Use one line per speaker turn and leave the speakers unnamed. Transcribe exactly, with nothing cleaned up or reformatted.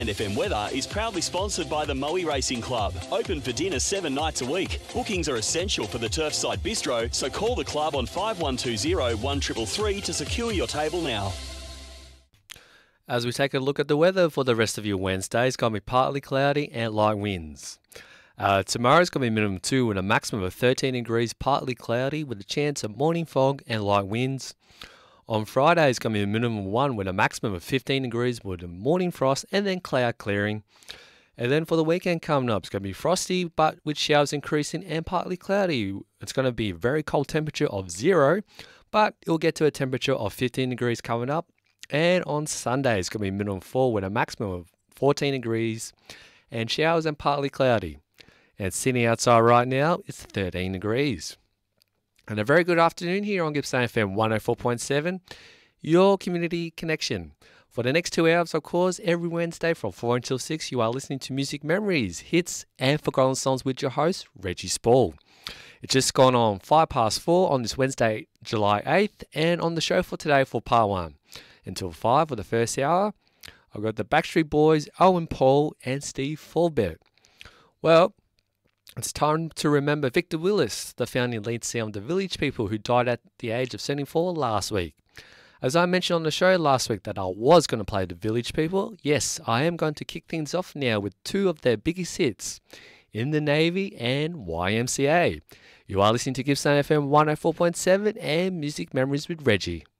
And F M Weather is proudly sponsored by the Moe Racing Club. Open for dinner seven nights a week. Bookings are essential for the Turfside Bistro, so call the club on five one two zero, one three three three to secure your table now.
As we take a look at the weather for the rest of your Wednesday, it's going to be partly cloudy and light winds. Uh, tomorrow's going to be minimum two and a maximum of thirteen degrees, partly cloudy with a chance of morning fog and light winds. On Friday, it's going to be a minimum one with a maximum of fifteen degrees with a morning frost and then cloud clearing. And then for the weekend coming up, it's going to be frosty but with showers increasing and partly cloudy. It's going to be a very cold temperature of zero, but it'll get to a temperature of fifteen degrees coming up. And on Sunday, it's going to be minimum four with a maximum of fourteen degrees and showers and partly cloudy. And sitting outside right now, it's thirteen degrees. And a very good afternoon here on Gippsland F M one oh four point seven, your community connection. For the next two hours, of course, every Wednesday from four until six, you are listening to Music Memories, hits and forgotten songs with your host, Reggie Spall. It's just gone on five past four on this Wednesday, July eighth, and on the show for today for part one. Until five for the first hour, I've got the Backstreet Boys, Owen Paul and Steve Forbett. Well, it's time to remember Victor Willis, the founding lead singer of the Village People, who died at the age of seventy-four last week. As I mentioned on the show last week that I was going to play the Village People, yes, I am going to kick things off now with two of their biggest hits, In the Navy and Y M C A. You are listening to Gippsland F M one oh four point seven and Music Memories with Reggie.